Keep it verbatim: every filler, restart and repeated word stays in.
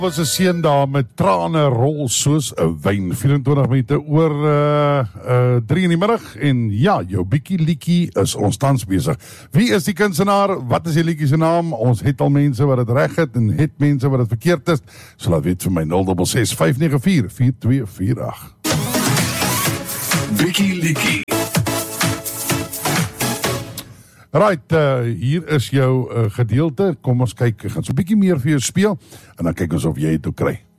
Was 'n seun daar met trane rol soos 'n wyn. vyf-en-twintig minute oor uh, uh, drie in die middag. En ja, jou bietjie liedjie is ons tans besig. Wie is die kunstenaar? Wat is die liedjie se naam? Ons het al mense wat dit reg het en het mense wat dit verkeerd is. So laat weet vir my nul ses ses vyf nege vier vier twee vier agt. Bietjie liedjie. Right, uh, hier is jou uh, gedeelte. Kom ons kyk, ek gaan so 'n bietjie meer vir jou speel en dan kyk ons of jy dit ook kry.